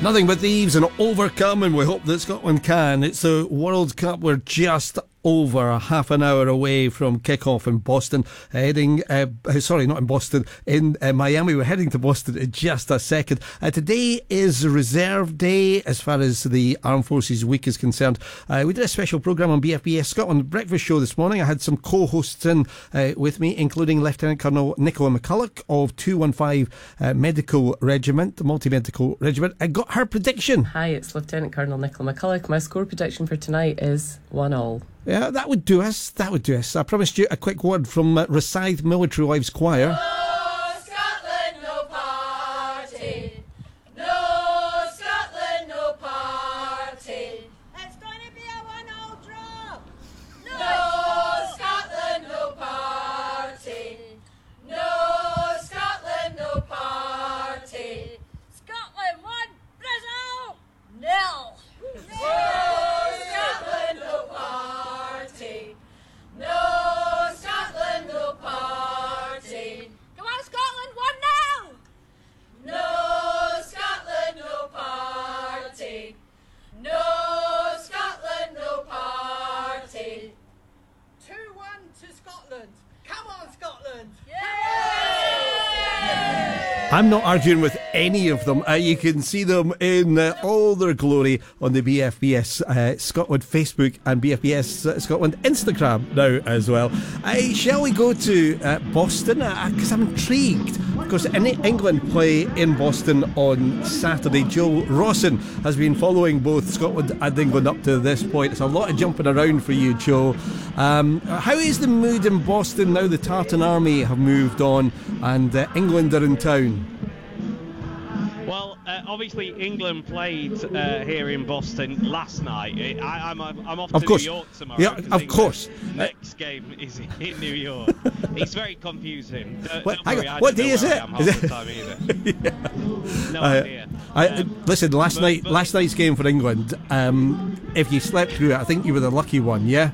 Nothing but thieves and overcome, and we hope that Scotland can. It's the World Cup. We're just over a half an hour away from kickoff in Boston, heading not in Boston, in Miami. We're heading to Boston in just a second. Today is Reserve Day as far as the Armed Forces Week is concerned. We did a special programme on BFBS Scotland breakfast show this morning. I had some co-hosts in with me, including Lieutenant Colonel Nicola McCulloch of 215 Medical Regiment, the Multi-Medical Regiment. I got her prediction. Hi, it's Lieutenant Colonel Nicola McCulloch. My score prediction for tonight is 1-1. Yeah, that would do us. That would do us. I promised you a quick word from Rosyth Military Wives Choir. No Scotland, no party. No Scotland, no party. It's going to be a 1-0 draw. No Scotland, no party. No Scotland, no party. Scotland 1, Brazil 0. No Scotland, no party. No Scotland, no party. Come on, Scotland, 1-0. No Scotland, no party. No Scotland, no party. 2-1 to Scotland. Come on, Scotland. I'm not arguing with any of them. You can see them in all their glory on the BFBS Scotland Facebook and BFBS Scotland Instagram now as well. Shall we go to Boston? Because I'm intrigued. Of course, England play in Boston on Saturday. Joe Rawson has been following both Scotland and England up to this point. It's a lot of jumping around for you, Joe. How is the mood in Boston now the Tartan Army have moved on and England are in town? Well, obviously England played here in Boston last night. I'm off to New York tomorrow. Yeah, of course. Next game is in New York. It's very confusing. What day is it? No idea. Listen, last night's game for England. If you slept through it, I think you were the lucky one. Yeah.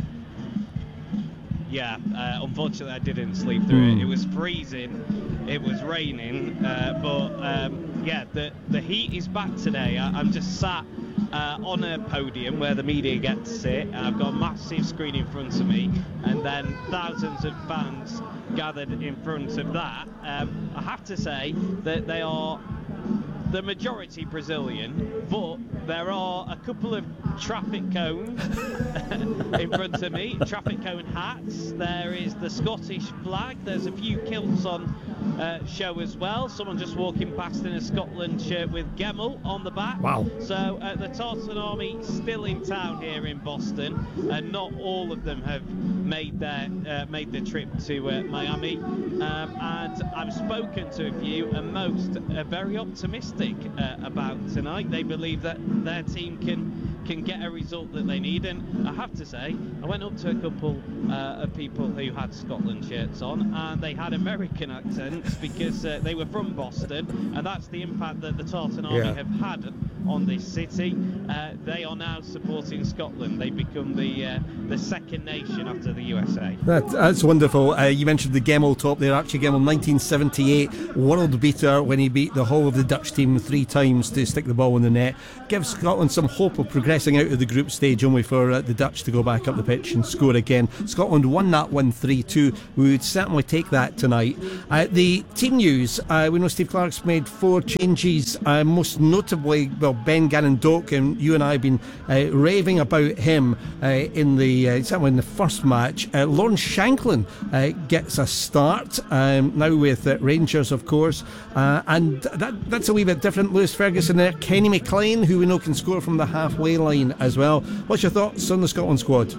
Yeah, unfortunately I didn't sleep through it. It was freezing, it was raining, but yeah, the heat is back today. I'm just sat on a podium where the media get to sit. I've got a massive screen in front of me, and then thousands of fans gathered in front of that. I have to say that they are the majority Brazilian, but there are a couple of traffic cones in front of me, traffic cone hats. There is the Scottish flag. There's a few kilts on show as well. Someone just walking past in a Scotland shirt with Gemmell on the back. Wow. So the Tartan Army still in town here in Boston, and not all of them have made the trip to Miami. And I've spoken to a few, and most are very optimistic about tonight. They believe that their team can get a result that they need, and I have to say, I went up to a couple of people who had Scotland shirts on, and they had American accents because they were from Boston, and that's the impact that the Tartan Army have had on this city. They are now supporting Scotland. They become the second nation after the USA. That's wonderful. You mentioned the Gemmell top there. Archie Gemmell, 1978 world beater when he beat the whole of the Dutch team 3 times to stick the ball in the net. Gives Scotland some hope of progressing out of the group stage, only for the Dutch to go back up the pitch and score again. Scotland won that 1-3-2. We would certainly take that tonight. The team news, we know Steve Clarke's made 4 changes, most notably, Ben Gannon-Doak, and you and I have been raving about him certainly in the first match. Lawrence Shanklin gets a start now with Rangers, of course, and that's a wee bit different. Lewis Ferguson there, Kenny McLean, who we know can score from the halfway line as well. What's your thoughts on the Scotland squad?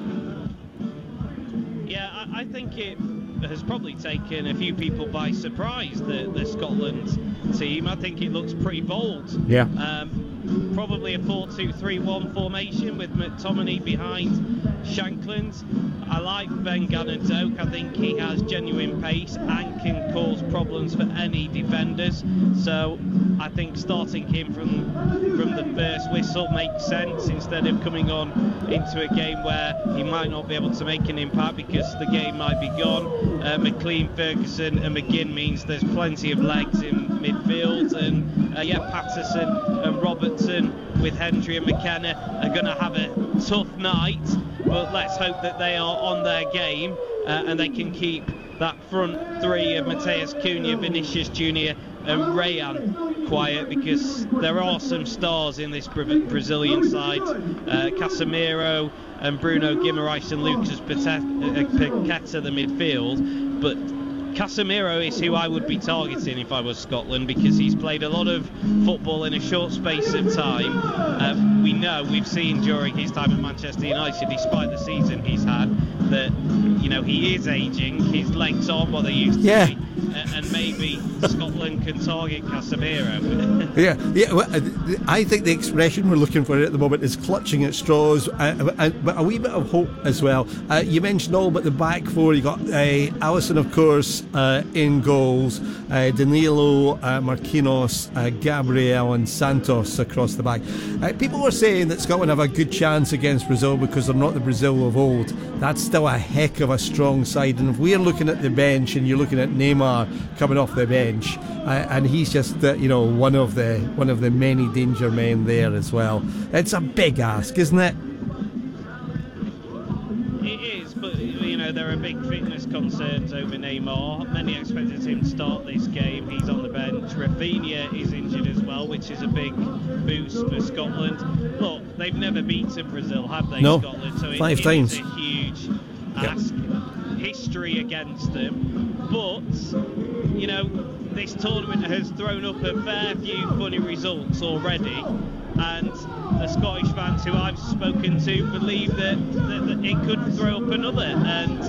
Yeah, I think it has probably taken a few people by surprise, the Scotland team. I think it looks pretty bold. Yeah. Probably a 4-2-3-1 formation with McTominay behind Shankland. I like Ben Gannon-Doak. I think he has genuine pace and can cause problems for any defenders. So I think starting him from the first whistle makes sense, instead of coming on into a game where he might not be able to make an impact because the game might be gone. McLean, Ferguson and McGinn means there's plenty of legs in midfield, and Patterson and Robertson with Hendry and McKenna are going to have a tough night, but let's hope that they are on their game and they can keep that front three of Mateus Cunha, Vinicius Junior and Rayan quiet, because there are some stars in this Brazilian side. Casemiro and Bruno Guimaraes and Lucas Paqueta, the midfield, but Casemiro is who I would be targeting if I was Scotland, because he's played a lot of football in a short space of time. We've seen during his time at Manchester United, despite the season he's had, that he is aging, his legs aren't what they used to be, and maybe Scotland can target Casemiro. Well, I think the expression we're looking for at the moment is clutching at straws, but a wee bit of hope as well. You mentioned all but the back four. You got Alisson, of course, in goals, Danilo, Marquinhos, Gabriel and Santos across the back. People were saying that Scotland have a good chance against Brazil because they're not the Brazil of old. That's still a heck of a strong side, and if we're looking at the bench and you're looking at Neymar coming off the bench, and he's just one of the many danger men there as well, it's a big ask, isn't it? It is, but there are big fitness concerns over Neymar. Many expected him to start this game. He's on the bench. Rafinha is injured as well, which is a big boost for Scotland. Look, they've never beaten Brazil, have they? No, Scotland? So 5 times. It's a huge ask. History against them, but this tournament has thrown up a fair few funny results already, and the Scottish fans who I've spoken to believe that it could throw up another. And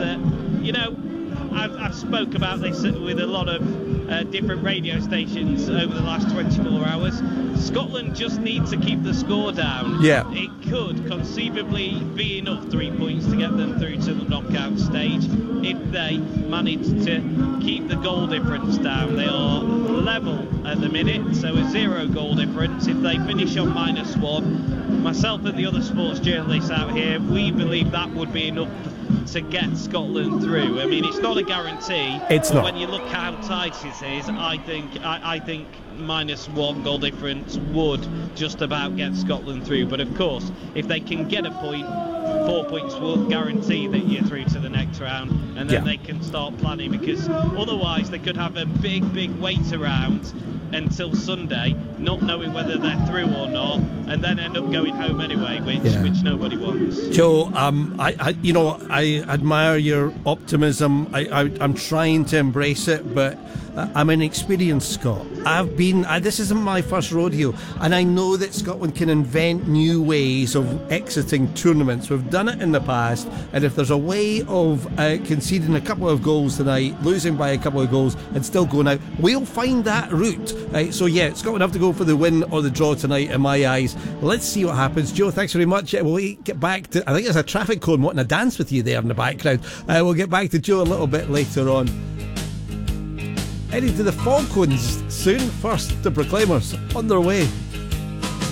I've spoke about this with a lot of different radio stations over the last 24 hours. Scotland just need to keep the score down. Yeah. It could conceivably be enough 3 points to get them through to the knockout stage if they manage to keep the goal difference down. They are level at the minute, so a 0 goal difference. If they finish on -1, myself and the other sports journalists out here, we believe that would be enough to get Scotland through. I mean, it's not a guarantee. It's not. When you look how tight it is, I think -1 goal difference would just about get Scotland through. But of course, if they can get a point, 4 points will guarantee that you're through to the next round, and then they can start planning, because otherwise they could have a big wait around until Sunday, not knowing whether they're through or not, and then end up going home anyway, which nobody wants. Joe, I admire your optimism. I'm trying to embrace it, but I'm an experienced Scot. This isn't my first rodeo, and I know that Scotland can invent new ways of exiting tournaments. We've done it in the past, and if there's a way of conceding a couple of goals tonight, losing by a couple of goals, and still going out, we'll find that route. Scotland have to go for the win or the draw tonight, in my eyes. Let's see what happens. Joe, thanks very much. We'll get back to, I think there's a traffic cone wanting to dance with you there in the background. We'll get back to Joe a little bit later on. Heading to the Falklands soon. First, the Proclaimers on their way.